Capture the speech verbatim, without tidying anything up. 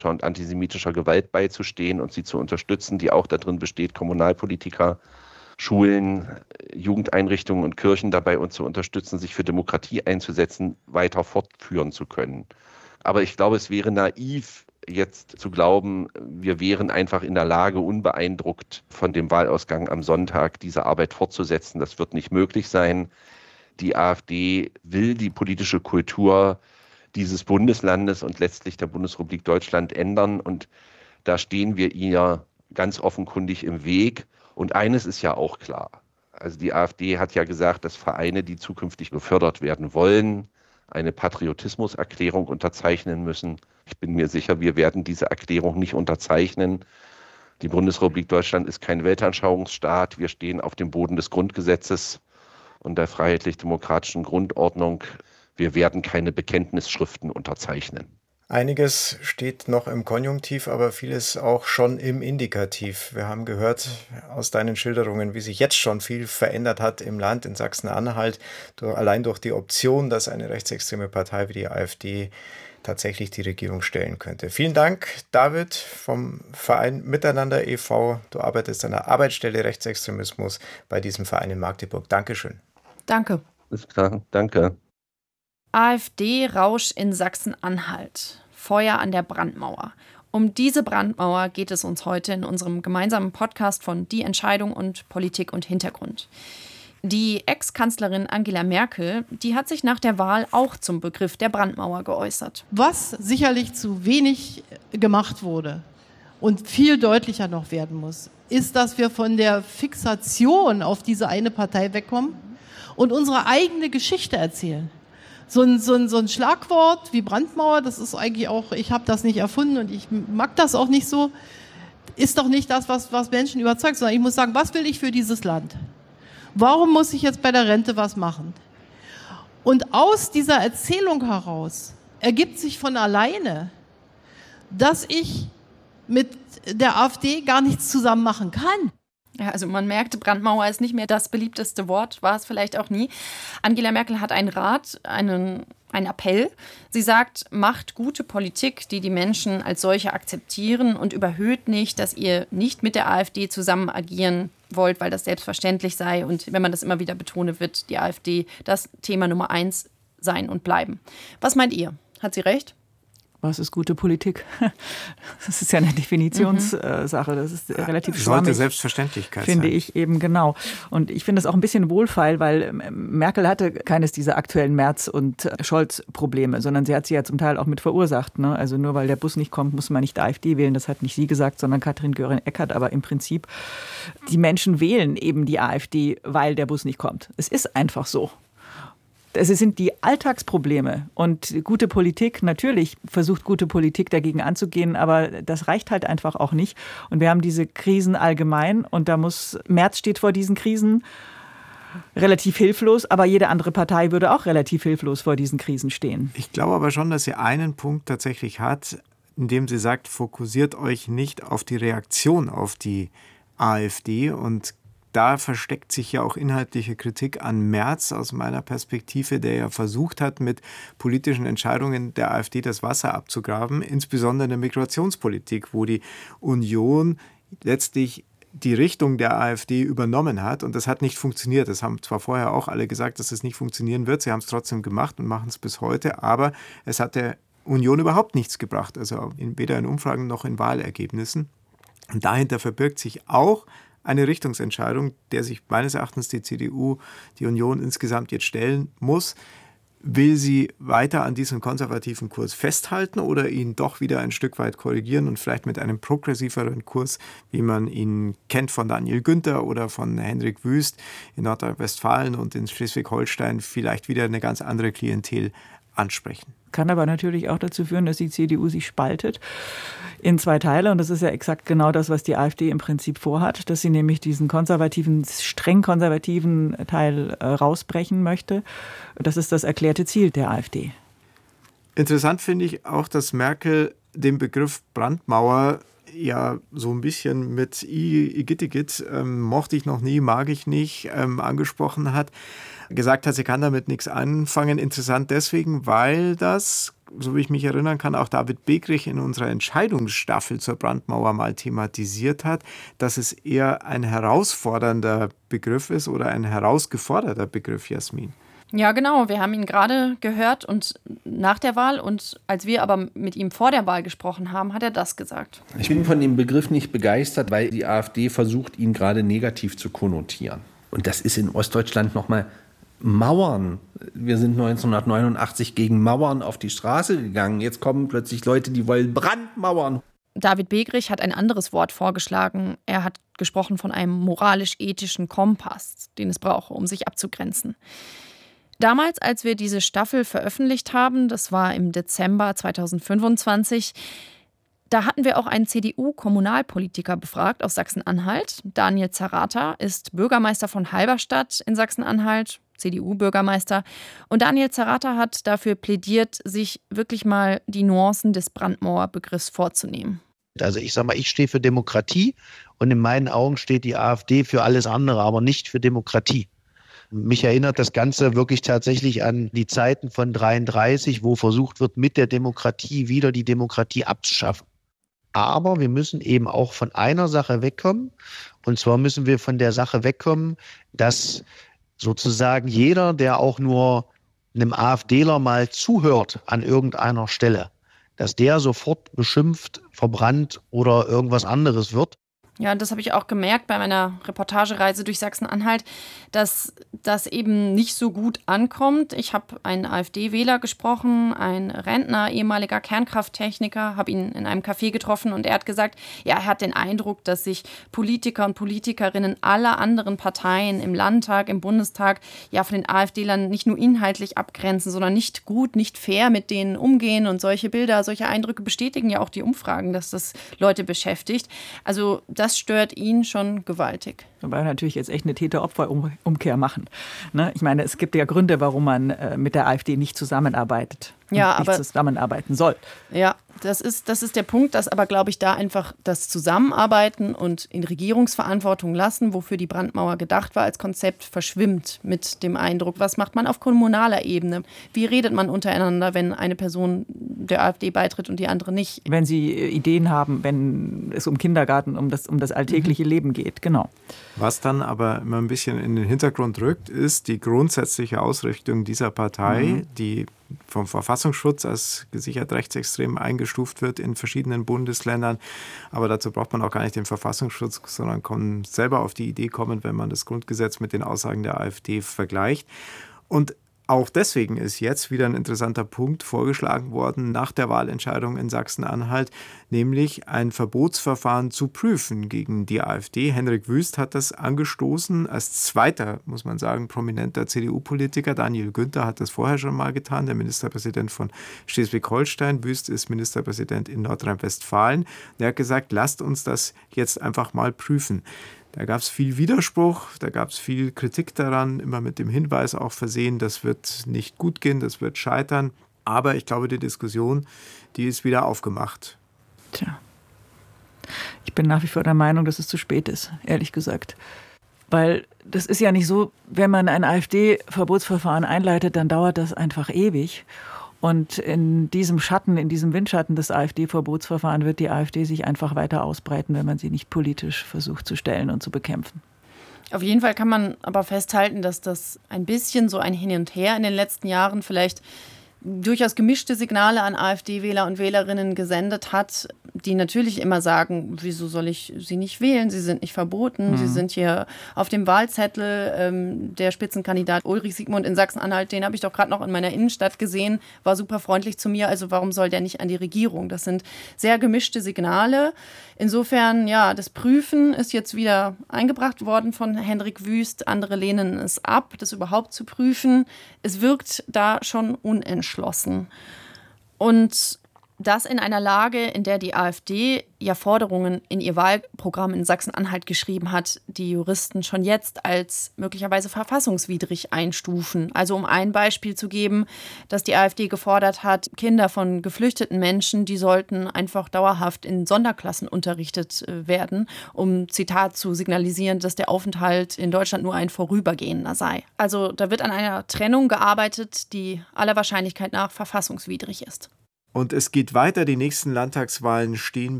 und antisemitischer Gewalt beizustehen und sie zu unterstützen, die auch darin besteht, Kommunalpolitiker, Schulen, Jugendeinrichtungen und Kirchen dabei uns zu unterstützen, sich für Demokratie einzusetzen, weiter fortführen zu können. Aber ich glaube, es wäre naiv, jetzt zu glauben, wir wären einfach in der Lage, unbeeindruckt von dem Wahlausgang am Sonntag diese Arbeit fortzusetzen. Das wird nicht möglich sein. Die AfD will die politische Kultur dieses Bundeslandes und letztlich der Bundesrepublik Deutschland ändern. Und da stehen wir ihr ganz offenkundig im Weg. Und eines ist ja auch klar. Also die AfD hat ja gesagt, dass Vereine, die zukünftig gefördert werden wollen, eine Patriotismuserklärung unterzeichnen müssen. Ich bin mir sicher, wir werden diese Erklärung nicht unterzeichnen. Die Bundesrepublik Deutschland ist kein Weltanschauungsstaat. Wir stehen auf dem Boden des Grundgesetzes und der freiheitlich-demokratischen Grundordnung. Wir werden keine Bekenntnisschriften unterzeichnen. Einiges steht noch im Konjunktiv, aber vieles auch schon im Indikativ. Wir haben gehört aus deinen Schilderungen, wie sich jetzt schon viel verändert hat im Land, in Sachsen-Anhalt, allein durch die Option, dass eine rechtsextreme Partei wie die AfD tatsächlich die Regierung stellen könnte. Vielen Dank, David vom Verein Miteinander e V Du arbeitest an der Arbeitsstelle Rechtsextremismus bei diesem Verein in Magdeburg. Dankeschön. Danke. Ist klar, danke. AfD-Rausch in Sachsen-Anhalt. Feuer an der Brandmauer. Um diese Brandmauer geht es uns heute in unserem gemeinsamen Podcast von Die Entscheidung und Politik und Hintergrund. Die Ex-Kanzlerin Angela Merkel, die hat sich nach der Wahl auch zum Begriff der Brandmauer geäußert. Was sicherlich zu wenig gemacht wurde und viel deutlicher noch werden muss, ist, dass wir von der Fixation auf diese eine Partei wegkommen und unsere eigene Geschichte erzählen. So ein, so, ein, so ein Schlagwort wie Brandmauer, das ist eigentlich auch, ich habe das nicht erfunden und ich mag das auch nicht so, ist doch nicht das, was, was Menschen überzeugt, sondern ich muss sagen, was will ich für dieses Land? Warum muss ich jetzt bei der Rente was machen? Und aus dieser Erzählung heraus ergibt sich von alleine, dass ich mit der AfD gar nichts zusammen machen kann. Ja, also man merkt, Brandmauer ist nicht mehr das beliebteste Wort, war es vielleicht auch nie. Angela Merkel hat einen Rat, einen, einen Appell. Sie sagt, macht gute Politik, die die Menschen als solche akzeptieren und überhöht nicht, dass ihr nicht mit der AfD zusammen agieren wollt, weil das selbstverständlich sei. Und wenn man das immer wieder betone, wird die AfD das Thema Nummer eins sein und bleiben. Was meint ihr? Hat sie recht? Was ist gute Politik? Das ist ja eine Definitionssache. Das ist relativ schwammig. Sollte Selbstverständlichkeit finde sein. ich eben, genau. Und ich finde es auch ein bisschen wohlfeil, weil Merkel hatte keines dieser aktuellen Merz- und Scholz-Probleme, sondern sie hat sie ja zum Teil auch mit verursacht. Ne? Also nur weil der Bus nicht kommt, muss man nicht AfD wählen. Das hat nicht sie gesagt, sondern Katrin Göring-Eckardt. Aber im Prinzip, die Menschen wählen eben die AfD, weil der Bus nicht kommt. Es ist einfach so. Es sind die Alltagsprobleme und gute Politik, natürlich versucht gute Politik dagegen anzugehen, aber das reicht halt einfach auch nicht. Und wir haben diese Krisen allgemein und da muss, Merz steht vor diesen Krisen relativ hilflos, aber jede andere Partei würde auch relativ hilflos vor diesen Krisen stehen. Ich glaube aber schon, dass sie einen Punkt tatsächlich hat, indem sie sagt, fokussiert euch nicht auf die Reaktion auf die AfD und da versteckt sich ja auch inhaltliche Kritik an Merz aus meiner Perspektive, der ja versucht hat, mit politischen Entscheidungen der AfD das Wasser abzugraben, insbesondere in der Migrationspolitik, wo die Union letztlich die Richtung der AfD übernommen hat und das hat nicht funktioniert. Das haben zwar vorher auch alle gesagt, dass es nicht funktionieren wird, sie haben es trotzdem gemacht und machen es bis heute, aber es hat der Union überhaupt nichts gebracht, also weder in Umfragen noch in Wahlergebnissen. Und dahinter verbirgt sich auch eine Richtungsentscheidung, der sich meines Erachtens die C D U, die Union insgesamt jetzt stellen muss. Will sie weiter an diesem konservativen Kurs festhalten oder ihn doch wieder ein Stück weit korrigieren und vielleicht mit einem progressiveren Kurs, wie man ihn kennt von Daniel Günther oder von Henrik Wüst in Nordrhein-Westfalen und in Schleswig-Holstein, vielleicht wieder eine ganz andere Klientel ansprechen? Kann aber natürlich auch dazu führen, dass die C D U sich spaltet in zwei Teile. Und das ist ja exakt genau das, was die AfD im Prinzip vorhat, dass sie nämlich diesen konservativen, streng konservativen Teil äh, rausbrechen möchte. Das ist das erklärte Ziel der AfD. Interessant finde ich auch, dass Merkel den Begriff Brandmauer ja so ein bisschen mit Igittigit, ähm, mochte ich noch nie, mag ich nicht, ähm, angesprochen hat, gesagt hat, sie kann damit nichts anfangen. Interessant deswegen, weil das, so wie ich mich erinnern kann, auch David Begrich in unserer Entscheidungsstaffel zur Brandmauer mal thematisiert hat, dass es eher ein herausfordernder Begriff ist oder ein herausgeforderter Begriff, Jasmin. Ja, genau. Wir haben ihn gerade gehört und nach der Wahl und als wir aber mit ihm vor der Wahl gesprochen haben, hat er das gesagt. Ich bin von dem Begriff nicht begeistert, weil die AfD versucht, ihn gerade negativ zu konnotieren. Und das ist in Ostdeutschland nochmal Mauern. Wir sind neunzehnhundertneunundachtzig gegen Mauern auf die Straße gegangen. Jetzt kommen plötzlich Leute, die wollen Brandmauern. David Begrich hat ein anderes Wort vorgeschlagen. Er hat gesprochen von einem moralisch-ethischen Kompass, den es brauche, um sich abzugrenzen. Damals, als wir diese Staffel veröffentlicht haben, das war im Dezember zweitausendfünfundzwanzig, da hatten wir auch einen C D U-Kommunalpolitiker befragt aus Sachsen-Anhalt. Daniel Zerrata ist Bürgermeister von Halberstadt in Sachsen-Anhalt, C D U-Bürgermeister. Und Daniel Zerrata hat dafür plädiert, sich wirklich mal die Nuancen des Brandmauerbegriffs vorzunehmen. Also ich sage mal, ich stehe für Demokratie und in meinen Augen steht die AfD für alles andere, aber nicht für Demokratie. Mich erinnert das Ganze wirklich tatsächlich an die Zeiten von dreiunddreißig, wo versucht wird, mit der Demokratie wieder die Demokratie abzuschaffen. Aber wir müssen eben auch von einer Sache wegkommen. Und zwar müssen wir von der Sache wegkommen, dass sozusagen jeder, der auch nur einem AfDler mal zuhört an irgendeiner Stelle, dass der sofort beschimpft, verbrannt oder irgendwas anderes wird. Ja, das habe ich auch gemerkt bei meiner Reportagereise durch Sachsen-Anhalt, dass das eben nicht so gut ankommt. Ich habe einen AfD-Wähler gesprochen, ein Rentner, ehemaliger Kernkrafttechniker, habe ihn in einem Café getroffen und er hat gesagt, ja, er hat den Eindruck, dass sich Politiker und Politikerinnen aller anderen Parteien im Landtag, im Bundestag ja von den AfDlern nicht nur inhaltlich abgrenzen, sondern nicht gut, nicht fair mit denen umgehen und solche Bilder, solche Eindrücke bestätigen ja auch die Umfragen, dass das Leute beschäftigt. Also das stört ihn schon gewaltig. Wobei wir natürlich jetzt echt eine Täter-Opfer-Umkehr machen. Ne? Ich meine, es gibt ja Gründe, warum man äh, mit der AfD nicht zusammenarbeitet. Ja, nicht aber, zusammenarbeiten soll. Ja, das ist, das ist der Punkt, dass aber, glaube ich, da einfach das Zusammenarbeiten und in Regierungsverantwortung lassen, wofür die Brandmauer gedacht war, als Konzept verschwimmt mit dem Eindruck, was macht man auf kommunaler Ebene? Wie redet man untereinander, wenn eine Person der AfD beitritt und die andere nicht? Wenn sie Ideen haben, wenn es um Kindergarten, um das, um das alltägliche mhm. Leben geht, genau. Was dann aber immer ein bisschen in den Hintergrund rückt, ist die grundsätzliche Ausrichtung dieser Partei, mhm. die vom Verfassungsschutz als gesichert rechtsextrem eingestuft wird in verschiedenen Bundesländern. Aber dazu braucht man auch gar nicht den Verfassungsschutz, sondern kann selber auf die Idee kommen, wenn man das Grundgesetz mit den Aussagen der AfD vergleicht. Und auch deswegen ist jetzt wieder ein interessanter Punkt vorgeschlagen worden nach der Wahlentscheidung in Sachsen-Anhalt, nämlich ein Verbotsverfahren zu prüfen gegen die AfD. Henrik Wüst hat das angestoßen, als zweiter, muss man sagen, prominenter C D U-Politiker. Daniel Günther hat das vorher schon mal getan, der Ministerpräsident von Schleswig-Holstein. Wüst ist Ministerpräsident in Nordrhein-Westfalen. Er hat gesagt, lasst uns das jetzt einfach mal prüfen. Da gab es viel Widerspruch, da gab es viel Kritik daran, immer mit dem Hinweis auch versehen, das wird nicht gut gehen, das wird scheitern. Aber ich glaube, die Diskussion, die ist wieder aufgemacht. Tja, ich bin nach wie vor der Meinung, dass es zu spät ist, ehrlich gesagt. Weil das ist ja nicht so, wenn man ein AfD-Verbotsverfahren einleitet, dann dauert das einfach ewig. Und in diesem Schatten, in diesem Windschatten des AfD-Verbotsverfahrens wird die AfD sich einfach weiter ausbreiten, wenn man sie nicht politisch versucht zu stellen und zu bekämpfen. Auf jeden Fall kann man aber festhalten, dass das ein bisschen so ein Hin und Her in den letzten Jahren vielleicht durchaus gemischte Signale an AfD-Wähler und Wählerinnen gesendet hat, die natürlich immer sagen, wieso soll ich sie nicht wählen? Sie sind nicht verboten, mhm. sie sind hier auf dem Wahlzettel. Ähm, der Spitzenkandidat Ulrich Siegmund in Sachsen-Anhalt, den habe ich doch gerade noch in meiner Innenstadt gesehen, war super freundlich zu mir, also warum soll der nicht an die Regierung? Das sind sehr gemischte Signale. Insofern, ja, das Prüfen ist jetzt wieder eingebracht worden von Henrik Wüst. Andere lehnen es ab, das überhaupt zu prüfen. Es wirkt da schon unentschlossen. Und Das in einer Lage, in der die AfD ja Forderungen in ihr Wahlprogramm in Sachsen-Anhalt geschrieben hat, die Juristen schon jetzt als möglicherweise verfassungswidrig einstufen. Also um ein Beispiel zu geben, dass die AfD gefordert hat, Kinder von geflüchteten Menschen, die sollten einfach dauerhaft in Sonderklassen unterrichtet werden, um, Zitat, zu signalisieren, dass der Aufenthalt in Deutschland nur ein vorübergehender sei. Also da wird an einer Trennung gearbeitet, die aller Wahrscheinlichkeit nach verfassungswidrig ist. Und es geht weiter. Die nächsten Landtagswahlen stehen